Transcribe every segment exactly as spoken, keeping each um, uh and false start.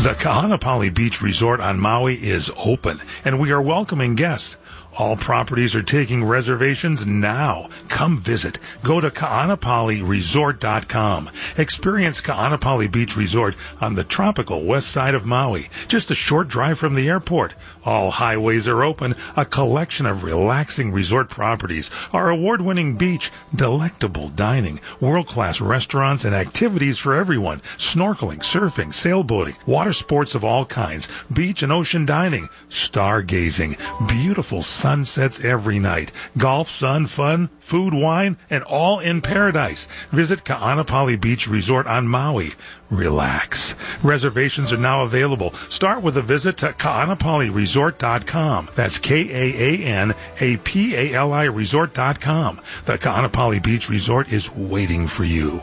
The Kahanapali Beach Resort on Maui is open, and we are welcoming guests. All properties are taking reservations now. Come visit. Go to kaanapali resort dot com. Experience Kaanapali Beach Resort on the tropical west side of Maui, just a short drive from the airport. All highways are open, a collection of relaxing resort properties, our award-winning beach, delectable dining, world-class restaurants, and activities for everyone. Snorkeling, surfing, sailboating, water sports of all kinds, beach and ocean dining, stargazing, beautiful sunsets every night, golf, sun, fun, food, wine, and all in paradise. Visit Kaanapali Beach Resort on Maui. Relax. Reservations are now available. Start with a visit to kaanapali resort dot com. That's K A A N A P A L I resort dot com. The Kaanapali Beach Resort is waiting for you.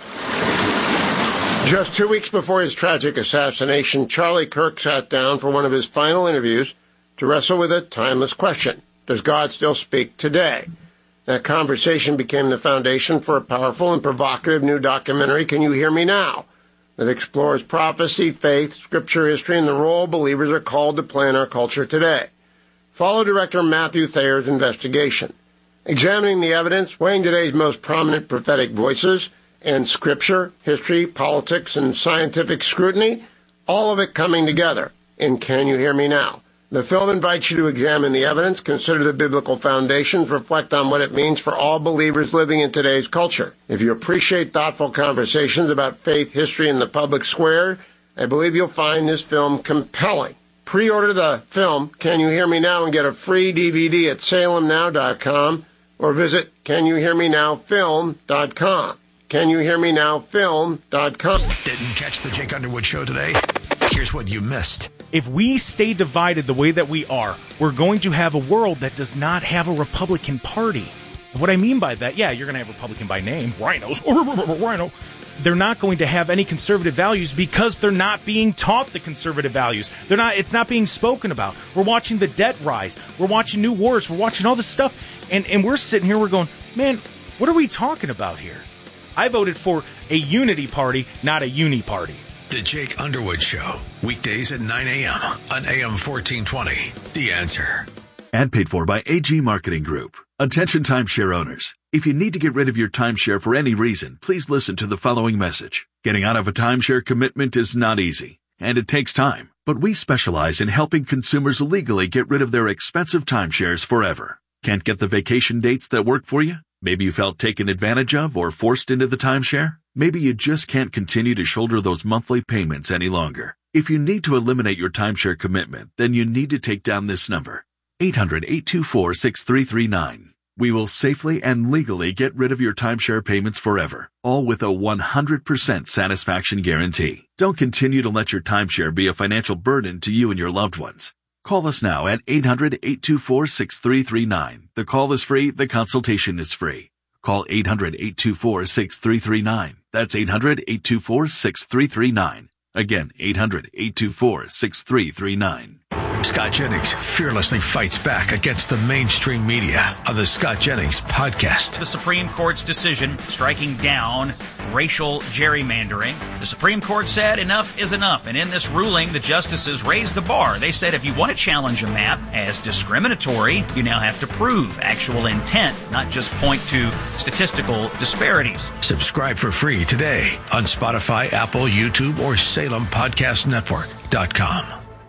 Just two weeks before his tragic assassination, Charlie Kirk sat down for one of his final interviews to wrestle with a timeless question. Does God still speak today? That conversation became the foundation for a powerful and provocative new documentary, Can You Hear Me Now?, that explores prophecy, faith, scripture, history, and the role believers are called to play in our culture today. Follow director Matthew Thayer's investigation, examining the evidence, weighing today's most prominent prophetic voices, and scripture, history, politics, and scientific scrutiny, all of it coming together in Can You Hear Me Now? The film invites you to examine the evidence, consider the biblical foundations, reflect on what it means for all believers living in today's culture. If you appreciate thoughtful conversations about faith, history, and the public square, I believe you'll find this film compelling. Pre-order the film, Can You Hear Me Now?, and get a free D V D at salem now dot com or visit can you hear me now film dot com. can you hear me now film dot com. Didn't catch the Jake Underwood Show today? Here's what you missed. If we stay divided the way that we are, we're going to have a world that does not have a Republican Party. And what I mean by that, yeah, you're going to have Republican by name, rhinos, rhino. They're not going to have any conservative values because they're not being taught the conservative values. They're not. It's not being spoken about. We're watching the debt rise. We're watching new wars. We're watching all this stuff. And, and we're sitting here, we're going, man, what are we talking about here? I voted for a unity party, not a uni party. The Jake Underwood Show, weekdays at nine a.m. on A M fourteen twenty. The Answer. Ad paid for by A G Marketing Group. Attention timeshare owners. If you need to get rid of your timeshare for any reason, please listen to the following message. Getting out of a timeshare commitment is not easy, and it takes time. But we specialize in helping consumers legally get rid of their expensive timeshares forever. Can't get the vacation dates that work for you? Maybe you felt taken advantage of or forced into the timeshare? Maybe you just can't continue to shoulder those monthly payments any longer. If you need to eliminate your timeshare commitment, then you need to take down this number, eight hundred, eight two four, six three three nine. We will safely and legally get rid of your timeshare payments forever, all with a one hundred percent satisfaction guarantee. Don't continue to let your timeshare be a financial burden to you and your loved ones. Call us now at eight hundred, eight two four, six three three nine. The call is free. The consultation is free. Call eight hundred, eight two four, six three three nine. That's eight hundred, eight two four, six three three nine. Again, eight hundred, eight two four, six three three nine. Scott Jennings fearlessly fights back against the mainstream media on the Scott Jennings Podcast. The Supreme Court's decision striking down racial gerrymandering. The Supreme Court said enough is enough, and in this ruling, the justices raised the bar. They said if you want to challenge a map as discriminatory, you now have to prove actual intent, not just point to statistical disparities. Subscribe for free today on Spotify, Apple, YouTube, or Salem Podcast Network dot com.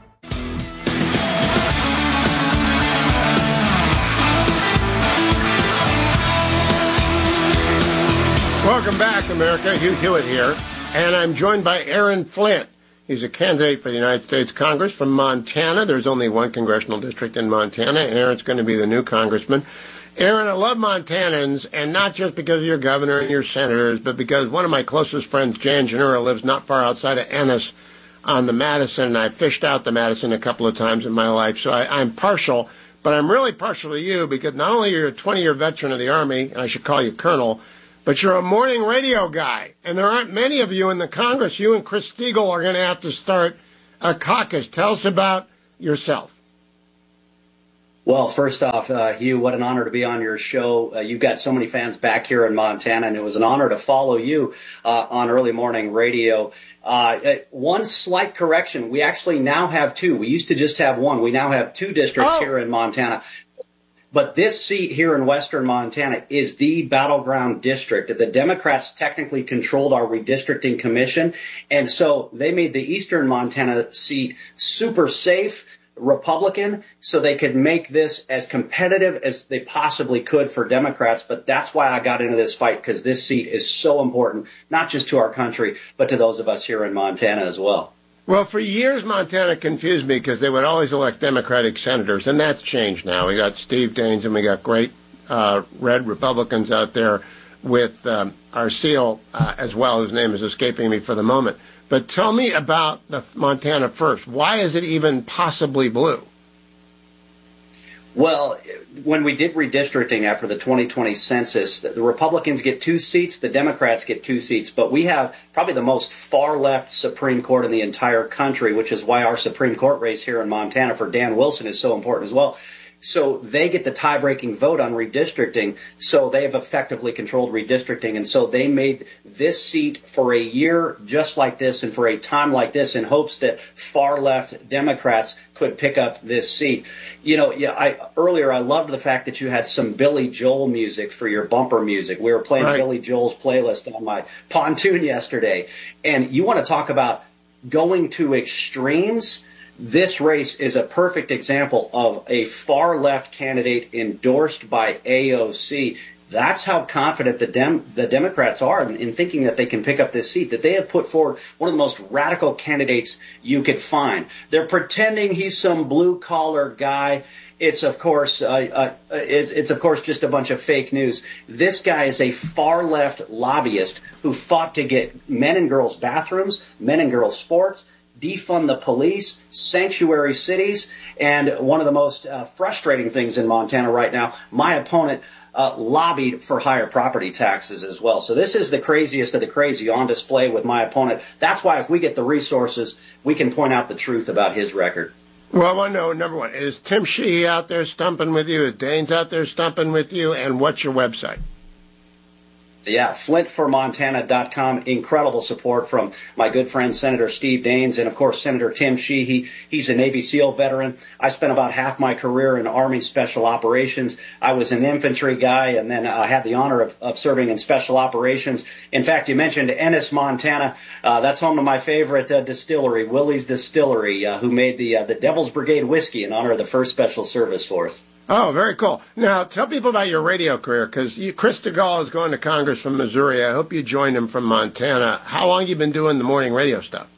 Welcome back, America. Hugh Hewitt here, and I'm joined by Aaron Flint. He's a candidate for the United States Congress from Montana. There's only one congressional district in Montana, and Aaron's going to be the new congressman. Aaron, I love Montanans, and not just because of your governor and your senators, but because one of my closest friends, Jan Janura, lives not far outside of Ennis on the Madison, and I fished out the Madison a couple of times in my life, so I, I'm partial, but I'm really partial to you because not only are you a twenty-year veteran of the Army, and I should call you Colonel, but you're a morning radio guy, and there aren't many of you in the Congress. You and Chris Stegall are going to have to start a caucus. Tell us about yourself. Well, first off, uh, Hugh, what an honor to be on your show. Uh, you've got so many fans back here in Montana, and it was an honor to follow you uh, on early morning radio. Uh, one slight correction. We actually now have two. We used to just have one. We now have two districts oh. here in Montana. But this seat here in western Montana is the battleground district. The Democrats technically controlled our redistricting commission, and so they made the eastern Montana seat super safe, Republican, so they could make this as competitive as they possibly could for Democrats. But that's why I got into this fight, because this seat is so important, not just to our country, but to those of us here in Montana as well. Well, for years, Montana confused me because they would always elect Democratic senators, and that's changed now. We got Steve Daines, and we got great uh, red Republicans out there with um, Arceel uh, as well, whose name is escaping me for the moment. But tell me about the Montana first. Why is it even possibly blue? Well, when we did redistricting after the twenty twenty census, the Republicans get two seats, the Democrats get two seats, but we have probably the most far-left Supreme Court in the entire country, which is why our Supreme Court race here in Montana for Dan Wilson is so important as well. So they get the tie-breaking vote on redistricting, so they have effectively controlled redistricting, and so they made this seat for a year just like this and for a time like this in hopes that far-left Democrats could pick up this seat. You know, yeah, I earlier I loved the fact that you had some Billy Joel music for your bumper music. We were playing right. Billy Joel's playlist on my pontoon yesterday, and you want to talk about going to extremes. This race is a perfect example of a far-left candidate endorsed by A O C. That's how confident the Dem- the Democrats are in, in thinking that they can pick up this seat, that they have put forward one of the most radical candidates you could find. They're pretending he's some blue-collar guy. It's, of course, uh, uh, it's, it's, of course, just a bunch of fake news. This guy is a far-left lobbyist who fought to get men and girls bathrooms, men and girls sports, defund the police, sanctuary cities, and one of the most uh, frustrating things in Montana right now, my opponent uh, lobbied for higher property taxes as well. So this is the craziest of the crazy on display with my opponent. That's why if we get the resources, we can point out the truth about his record. Well, I want to know, number one, is Tim Sheehy out there stumping with you? Is Daines out there stumping with you? And what's your website? Yeah, flint for montana dot com. Incredible support from my good friend Senator Steve Daines and, of course, Senator Tim Sheehy. He's a Navy SEAL veteran. I spent about half my career in Army Special Operations. I was an infantry guy, and then I had the honor of, of serving in Special Operations. In fact, you mentioned Ennis, Montana. Uh, that's home to my favorite uh, distillery, Willie's Distillery, uh, who made the uh, the Devil's Brigade whiskey in honor of the first Special Service Force. Oh, very cool. Now, tell people about your radio career, because Chris DeGaulle is going to Congress from Missouri. I hope you joined him from Montana. How long have you been doing the morning radio stuff?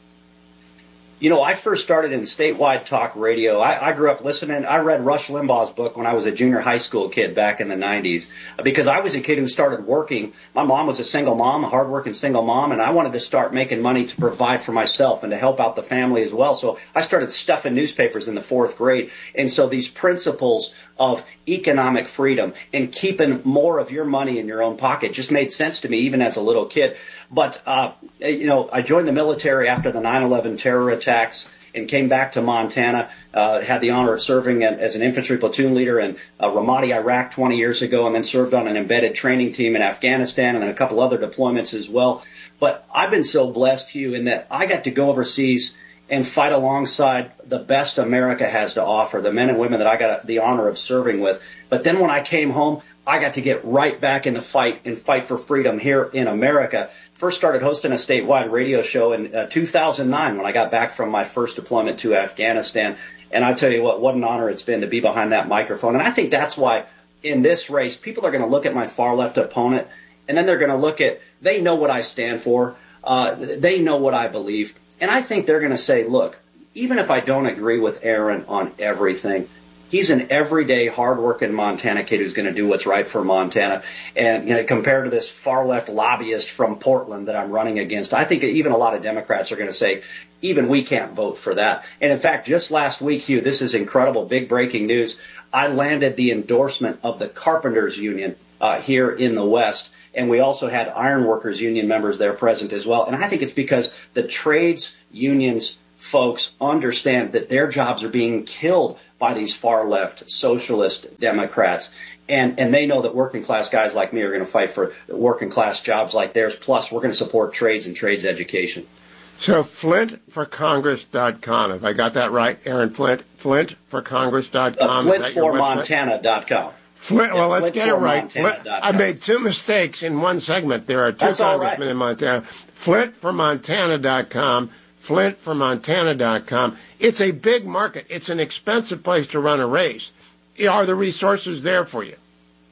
You know, I first started in statewide talk radio. I, I grew up listening. I read Rush Limbaugh's book when I was a junior high school kid back in the nineties because I was a kid who started working. My mom was a single mom, a hardworking single mom, and I wanted to start making money to provide for myself and to help out the family as well. So I started stuffing newspapers in the fourth grade. And so these principles of economic freedom and keeping more of your money in your own pocket just made sense to me even as a little kid. But, uh, you know, I joined the military after the nine eleven terror attacks and came back to Montana, uh, had the honor of serving as an infantry platoon leader in uh, Ramadi, Iraq twenty years ago, and then served on an embedded training team in Afghanistan and then a couple other deployments as well. But I've been so blessed, Hugh, in that I got to go overseas and fight alongside the best America has to offer, the men and women that I got the honor of serving with. But then when I came home, I got to get right back in the fight and fight for freedom here in America. First started hosting a statewide radio show in uh, two thousand nine when I got back from my first deployment to Afghanistan. And I tell you what, what an honor it's been to be behind that microphone. And I think that's why in this race, people are going to look at my far left opponent, and then they're going to look at, they know what I stand for. Uh, they know what I believe. And I think they're going to say, look, even if I don't agree with Aaron on everything, he's an everyday, hard-working Montana kid who's going to do what's right for Montana. And you know, compared to this far-left lobbyist from Portland that I'm running against, I think even a lot of Democrats are going to say, even we can't vote for that. And in fact, just last week, Hugh, this is incredible, big breaking news. I landed the endorsement of the Carpenters Union uh, here in the West. And we also had ironworkers union members there present as well. And I think it's because the trades unions folks understand that their jobs are being killed by these far-left socialist Democrats. And, and they know that working-class guys like me are going to fight for working-class jobs like theirs. Plus, we're going to support trades and trades education. So flint for congress dot com. Have I got that right, Aaron Flint? flint for congress dot com. Uh, flint for montana dot com. Flint, well, yeah, let's get it right. Flint, I made two mistakes in one segment. There are two That's congressmen right. in Montana. flint for montana dot com. flint for montana dot com. It's a big market. It's an expensive place to run a race. Are the resources there for you?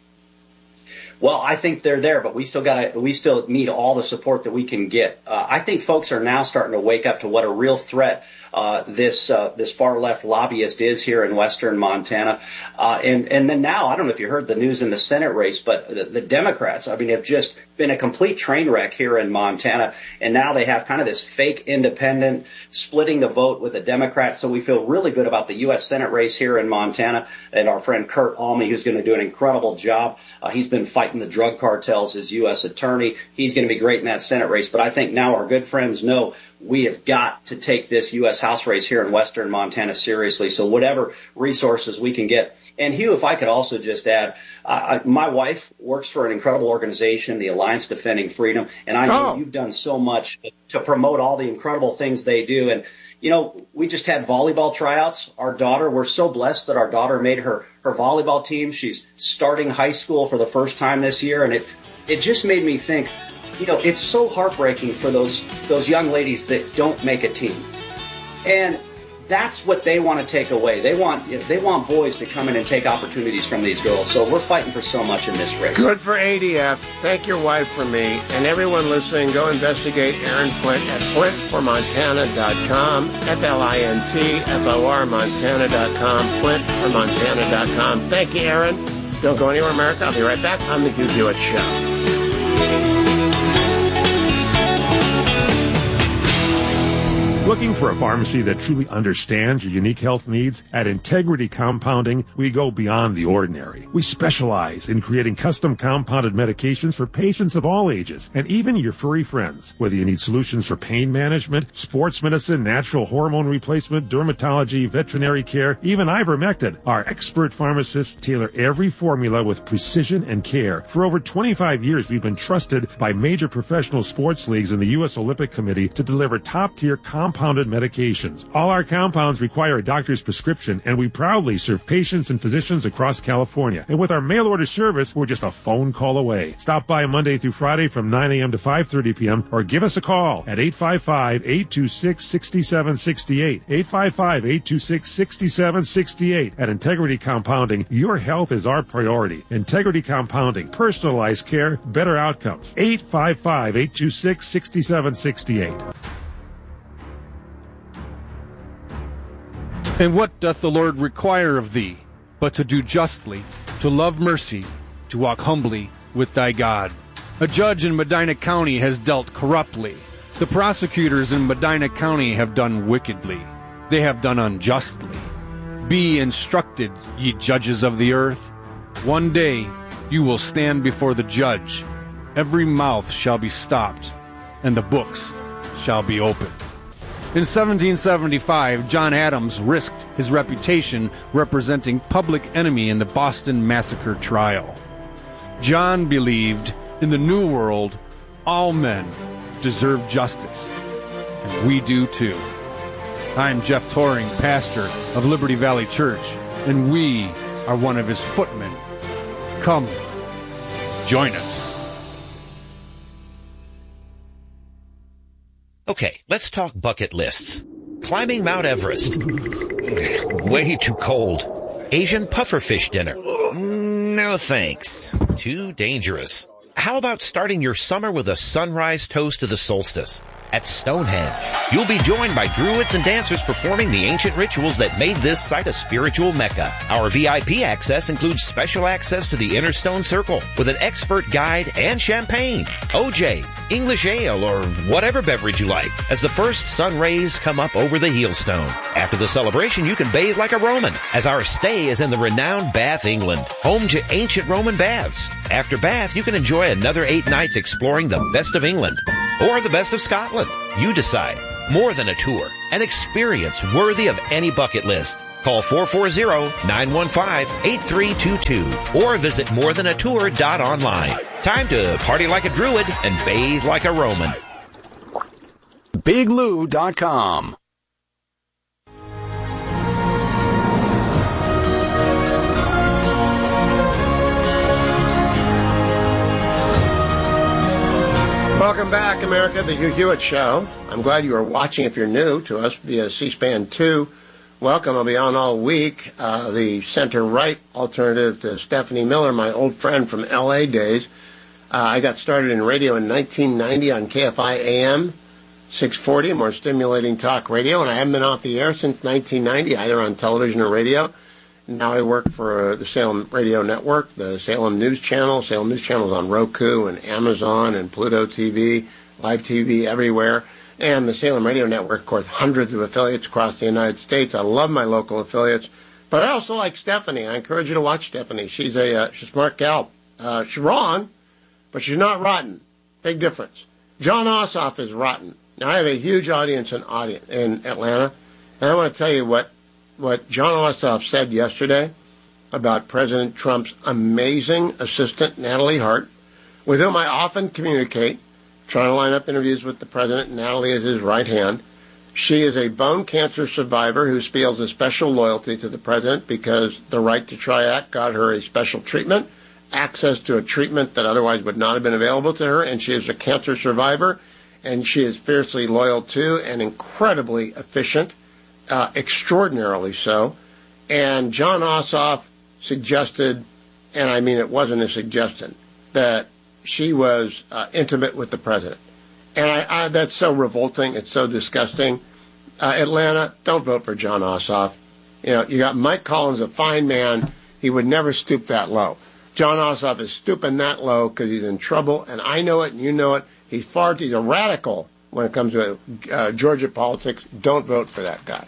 Well, I think they're there, but we still got to, we still need all the support that we can get. Uh, I think folks are now starting to wake up to what a real threat uh, this uh, this far left lobbyist is here in western Montana. Uh, and and then now, I don't know if you heard the news in the Senate race, but the, the Democrats, I mean, have just been a complete train wreck here in Montana. And now they have kind of this fake independent splitting the vote with the Democrats. So we feel really good about the U S Senate race here in Montana, and our friend Kurt Alme, who's going to do an incredible job. Uh, he's been fighting the drug cartels as U S attorney. He's going to be great in that Senate race. But I think now our good friends know we have got to take this U S House race here in western Montana seriously. So whatever resources we can get. And Hugh, if I could also just add, uh, I, my wife works for an incredible organization, the Alliance Defending Freedom, and I know oh. you've done so much to promote all the incredible things they do. And, you know, we just had volleyball tryouts. Our daughter, we're so blessed that our daughter made her, her volleyball team. She's starting high school for the first time this year, and it, it just made me think, you know, it's so heartbreaking for those those young ladies that don't make a team. And that's what they want to take away. They want you know, they want boys to come in and take opportunities from these girls. So we're fighting for so much in this race. Good for A D F. Thank your wife for me. And everyone listening, go investigate Aaron Flint at flint for montana dot com, F L I N T F O R Montana dot com, flint for montana dot com. Thank you, Aaron. Don't go anywhere, America. I'll be right back on the Hugh Hewitt Show. Looking for a pharmacy that truly understands your unique health needs? At Integrity Compounding, we go beyond the ordinary. We specialize in creating custom compounded medications for patients of all ages, and even your furry friends. Whether you need solutions for pain management, sports medicine, natural hormone replacement, dermatology, veterinary care, even ivermectin, our expert pharmacists tailor every formula with precision and care. For over twenty-five years, we've been trusted by major professional sports leagues and the U S Olympic Committee to deliver top-tier compounded medications. All our compounds require a doctor's prescription, and we proudly serve patients and physicians across California. And with our mail order service, we're just a phone call away. Stop by Monday through Friday from nine a.m. to five thirty p.m. or give us a call at eight five five, eight two six, six seven six eight. eight five five, eight two six, six seven six eight. At Integrity Compounding, your health is our priority. Integrity Compounding, personalized care, better outcomes. eight five five, eight two six, six seven six eight. And what doth the Lord require of thee, but to do justly, to love mercy, to walk humbly with thy God? A judge in Medina County has dealt corruptly. The prosecutors in Medina County have done wickedly. They have done unjustly. Be instructed, ye judges of the earth. One day you will stand before the judge. Every mouth shall be stopped, and the books shall be opened. In seventeen seventy-five, John Adams risked his reputation representing Public Enemy in the Boston Massacre trial. John believed in the New World, all men deserve justice, and we do too. I'm Jeff Toring, pastor of Liberty Valley Church, and we are one of his footmen. Come, join us. Okay, let's talk bucket lists. Climbing Mount Everest. Way too cold. Asian pufferfish dinner. No thanks. Too dangerous. How about starting your summer with a sunrise toast to the solstice? At Stonehenge, you'll be joined by druids and dancers performing the ancient rituals that made this site a spiritual mecca. Our V I P access includes special access to the Inner Stone Circle with an expert guide and champagne, O J, English ale, or whatever beverage you like, as the first sun rays come up over the Heelstone. After the celebration, you can bathe like a Roman, as our stay is in the renowned Bath, England, home to ancient Roman baths. After Bath, you can enjoy another eight nights exploring the best of England, or the best of Scotland. You decide. More Than a Tour, an experience worthy of any bucket list. Call four four zero, nine one five, eight three two two or visit more than a tour dot online. Time to party like a druid and bathe like a Roman. big lou dot com. Welcome back, America, the Hugh Hewitt Show. I'm glad you are watching if you're new to us via C-SPAN two. Welcome. I'll be on all week. Uh, the center-right alternative to Stephanie Miller, my old friend from L A days. Uh, I got started in radio in nineteen ninety on K F I A M six forty, more stimulating talk radio, and I haven't been off the air since nineteen ninety, either on television or radio. Now I work for the Salem Radio Network, the Salem News Channel. Salem News Channel is on Roku and Amazon and Pluto T V, live T V everywhere. And the Salem Radio Network, of course, hundreds of affiliates across the United States. I love my local affiliates. But I also like Stephanie. I encourage you to watch Stephanie. She's a, uh, she's a smart gal. Uh, she's wrong, but she's not rotten. Big difference. John Ossoff is rotten. Now, I have a huge audience in, audience in Atlanta. And I want to tell you what, what John Ossoff said yesterday about President Trump's amazing assistant, Natalie Hart, with whom I often communicate, trying to line up interviews with the president. Natalie is his right hand. She is a bone cancer survivor who feels a special loyalty to the president because the Right to Try Act got her a special treatment, access to a treatment that otherwise would not have been available to her, and she is a cancer survivor, and she is fiercely loyal to and incredibly efficient, uh, extraordinarily so. And John Ossoff suggested, and I mean it wasn't a suggestion, that she was uh, intimate with the president. And I, I, that's so revolting. It's so disgusting. Uh, Atlanta, don't vote for John Ossoff. You know, you got Mike Collins, a fine man. He would never stoop that low. John Ossoff is stooping that low because he's in trouble, and I know it, and you know it. He's far too, he's a radical when it comes to uh, Georgia politics. Don't vote for that guy.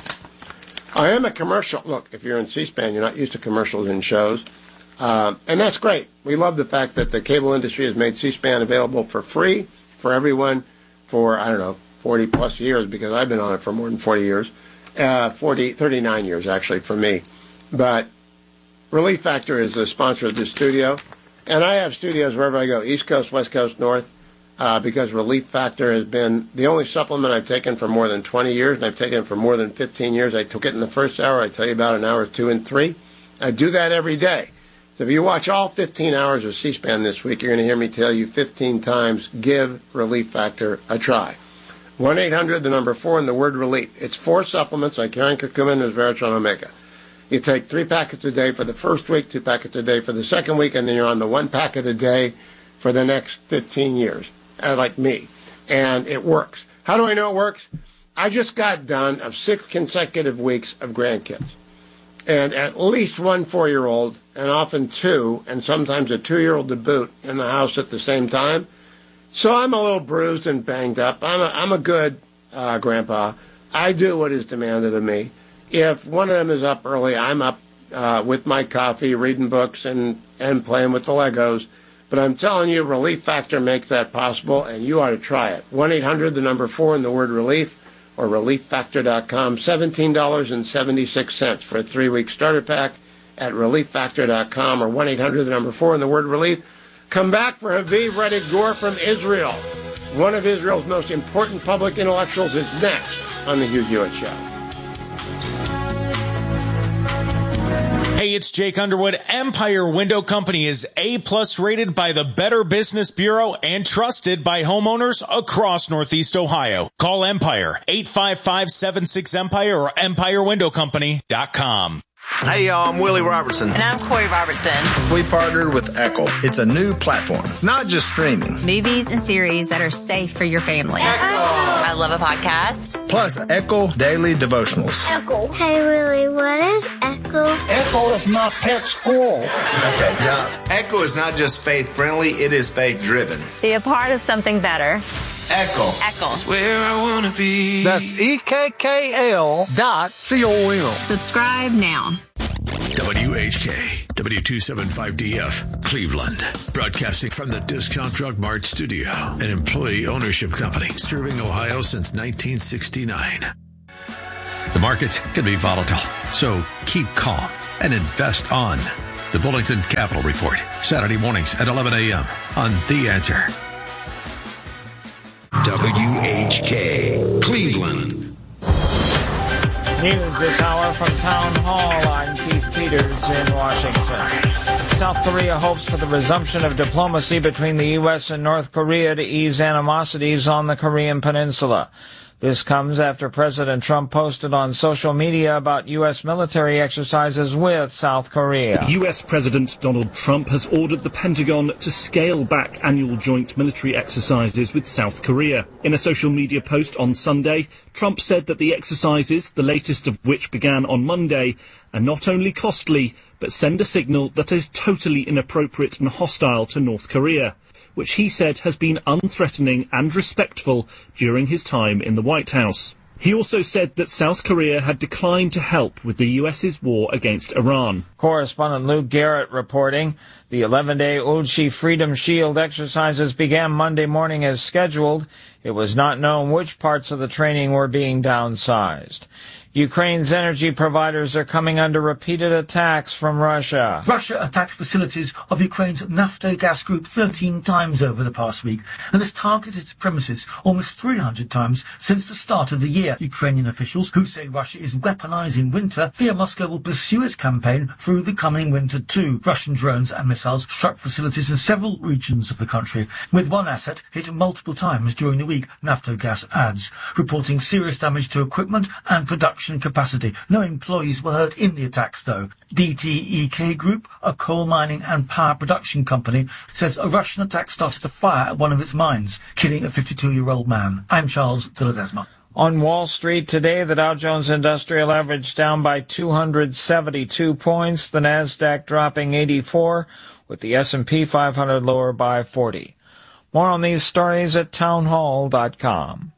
I am a commercial. Look, if you're in C-SPAN, you're not used to commercials in shows. Uh, and that's great. We love the fact that the cable industry has made C-SPAN available for free for everyone for, I don't know, forty plus years, because I've been on it for more than forty years. Uh, forty, thirty-nine years, actually, for me. But Relief Factor is the sponsor of this studio. And I have studios wherever I go, East Coast, West Coast, North, uh, because Relief Factor has been the only supplement I've taken for more than twenty years, and I've taken it for more than fifteen years. I took it in the first hour. I tell you about in hours two and three. I do that every day. So if you watch all fifteen hours of C-SPAN this week, you're going to hear me tell you fifteen times, give Relief Factor a try. one eight hundred, the number four, and the word relief. It's four supplements like Karen Curcumin and Resveratrol Omega. You take three packets a day for the first week, two packets a day for the second week, and then you're on the one packet a day for the next fifteen years, uh, like me. And it works. How do I know it works? I just got done of six consecutive weeks of grandkids. And at least one four-year-old, and often two, and sometimes a two-year-old to boot in the house at the same time. So I'm a little bruised and banged up. I'm a, I'm a good uh, grandpa. I do what is demanded of me. If one of them is up early, I'm up uh, with my coffee, reading books, and, and playing with the Legos. But I'm telling you, Relief Factor makes that possible, and you ought to try it. one eight hundred, the number four, and the word relief, or relief factor dot com. seventeen dollars and seventy-six cents for a three-week starter pack at relief factor dot com, or one eight hundred, the number four, and the word relief. Come back for Haviv Rettig Gur from Israel. One of Israel's most important public intellectuals is next on the Hugh Hewitt Show. Hey, it's Jake Underwood. Empire Window Company is A-plus rated by the Better Business Bureau and trusted by homeowners across Northeast Ohio. Call Empire, eight five five, seven six, EMPIRE or empire window company dot com. Hey, y'all, I'm Willie Robertson. And I'm Corey Robertson. We partnered with Echo. It's a new platform, not just streaming. Movies and series that are safe for your family. Echo. I love a podcast. Plus, Echo Daily Devotionals. Echo. Hey, Willie, what is Echo? Echo is my pet squirrel. Okay, now, Echo is not just faith-friendly, it is faith-driven. Be a part of something better. Echo. Echo. That's where I want to be. That's E K K L dot C O M. Subscribe now. W H K W two seventy-five D F, Cleveland. Broadcasting from the Discount Drug Mart studio, an employee ownership company serving Ohio since nineteen sixty-nine. The markets can be volatile, so keep calm and invest on the Bullington Capital Report, Saturday mornings at eleven a.m. on The Answer. W H K, Cleveland. News this hour from Town Hall. I'm Keith Peters in Washington. South Korea hopes for the resumption of diplomacy between the U S and North Korea to ease animosities on the Korean peninsula. This comes after President Trump posted on social media about U S military exercises with South Korea. U S President Donald Trump has ordered the Pentagon to scale back annual joint military exercises with South Korea. In a social media post on Sunday, Trump said that the exercises, the latest of which began on Monday, are not only costly, but send a signal that is totally inappropriate and hostile to North Korea, which he said has been unthreatening and respectful during his time in the White House. He also said that South Korea had declined to help with the U S's war against Iran. Correspondent Luke Garrett reporting the eleven-day Ulchi Freedom Shield exercises began Monday morning as scheduled. It was not known which parts of the training were being downsized. Ukraine's energy providers are coming under repeated attacks from Russia. Russia attacked facilities of Ukraine's Naftogaz group thirteen times over the past week and has targeted its premises almost three hundred times since the start of the year. Ukrainian officials, who say Russia is weaponizing winter, fear Moscow will pursue its campaign through the coming winter too. Russian drones and missiles struck facilities in several regions of the country, with one asset hit multiple times during the week, Naftogaz adds, reporting serious damage to equipment and production capacity. No employees were hurt in the attacks, though. D T E K Group, a coal mining and power production company, says a Russian attack started a fire at one of its mines, killing a fifty-two-year-old man. I'm Charles de Ledesma. On Wall Street today, the Dow Jones Industrial Average down by two hundred seventy-two points, the Nasdaq dropping eighty-four, with the S and P five hundred lower by forty. More on these stories at townhall dot com.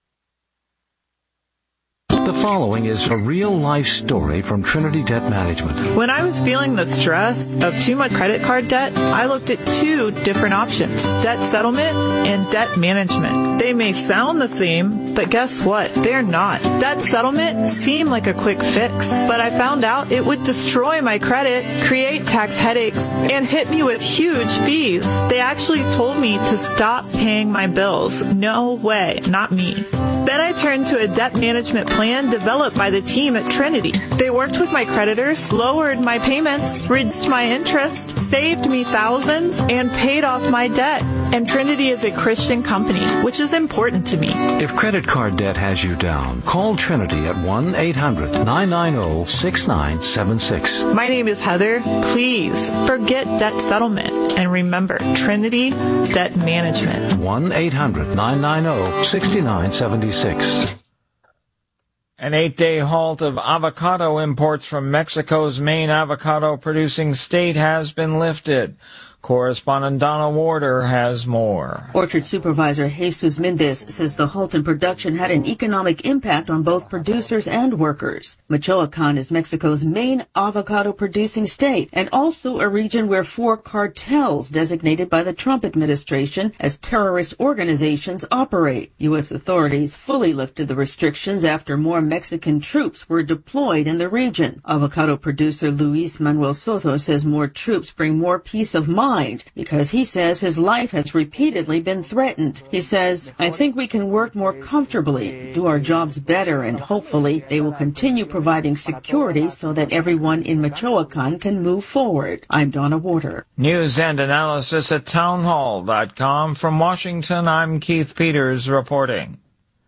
The following is a real-life story from Trinity Debt Management. When I was feeling the stress of too much credit card debt, I looked at two different options, debt settlement and debt management. They may sound the same, but guess what? They're not. Debt settlement seemed like a quick fix, but I found out it would destroy my credit, create tax headaches, and hit me with huge fees. They actually told me to stop paying my bills. No way, not me. Then I turned to a debt management plan developed by the team at Trinity. They worked with my creditors, lowered my payments, reduced my interest, saved me thousands, and paid off my debt. And Trinity is a Christian company, which is important to me. If credit card debt has you down, call Trinity at one eight hundred nine nine zero six nine seven six. My name is Heather. Please forget debt settlement. And remember, Trinity Debt Management. one eight hundred nine nine zero six nine seven six. An eight-day halt of avocado imports from Mexico's main avocado-producing state has been lifted. Correspondent Donna Warder has more. Orchard Supervisor Jesus Mendez says the halt in production had an economic impact on both producers and workers. Michoacan is Mexico's main avocado-producing state and also a region where four cartels designated by the Trump administration as terrorist organizations operate. U S authorities fully lifted the restrictions after more Mexican troops were deployed in the region. Avocado producer Luis Manuel Soto says more troops bring more peace of mind because he says his life has repeatedly been threatened. He says, I think we can work more comfortably, do our jobs better, and hopefully they will continue providing security so that everyone in Michoacan can move forward. I'm Donna Warder. News and analysis at townhall dot com. From Washington, I'm Keith Peters reporting.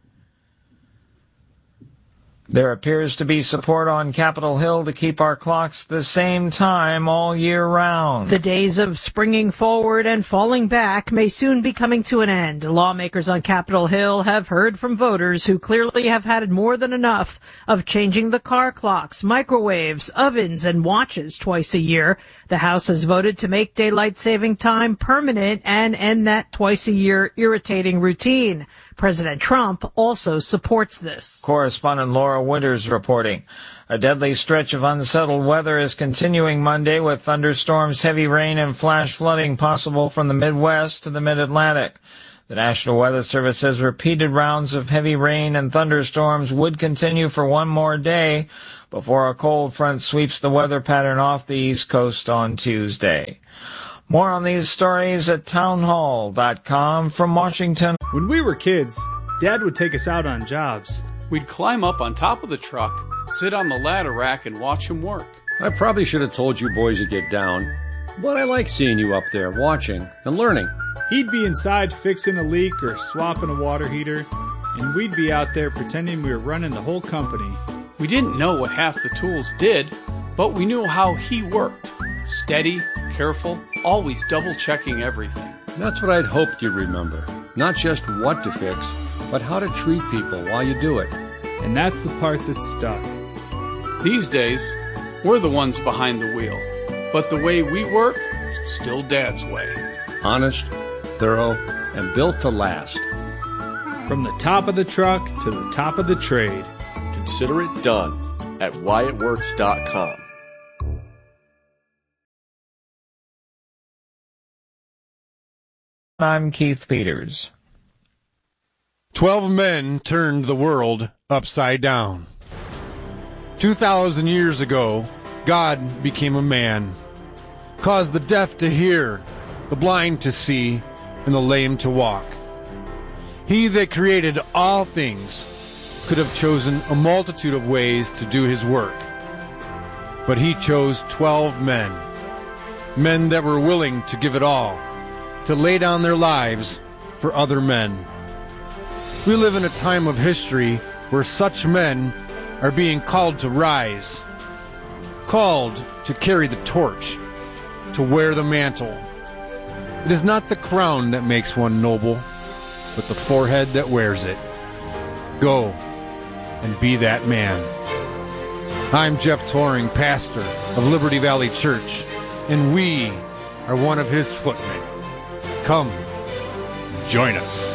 There appears to be support on Capitol Hill to keep our clocks the same time all year round. The days of springing forward and falling back may soon be coming to an end. Lawmakers on Capitol Hill have heard from voters who clearly have had more than enough of changing the car clocks, microwaves, ovens, and watches twice a year. The House has voted to make daylight saving time permanent and end that twice a year irritating routine. President Trump also supports this. Correspondent Laura Winters reporting. A deadly stretch of unsettled weather is continuing Monday with thunderstorms, heavy rain, and flash flooding possible from the Midwest to the Mid-Atlantic. The National Weather Service says repeated rounds of heavy rain and thunderstorms would continue for one more day before a cold front sweeps the weather pattern off the East Coast on Tuesday. More on these stories at townhall dot com from Washington. When we were kids, Dad would take us out on jobs. We'd climb up on top of the truck, sit on the ladder rack, and watch him work. I probably should have told you boys to get down, but I like seeing you up there watching and learning. He'd be inside fixing a leak or swapping a water heater, and we'd be out there pretending we were running the whole company. We didn't know what half the tools did, but we knew how he worked. Steady, careful, always double-checking everything. That's what I'd hoped you'd remember. Not just what to fix, but how to treat people while you do it. And that's the part that stuck. These days, we're the ones behind the wheel. But the way we work, still Dad's way. Honest, thorough, and built to last. From the top of the truck to the top of the trade. Consider it done at Wyatt Works dot com. I'm Keith Peters. Twelve men turned the world upside down. Two thousand years ago, God became a man, caused the deaf to hear, the blind to see, and the lame to walk. He that created all things could have chosen a multitude of ways to do his work. But he chose twelve men, men that were willing to give it all, to lay down their lives for other men. We live in a time of history where such men are being called to rise, called to carry the torch, to wear the mantle. It is not the crown that makes one noble, but the forehead that wears it. Go and be that man. I'm Jeff Toring, pastor of Liberty Valley Church, and we are one of his footmen. Come, join us.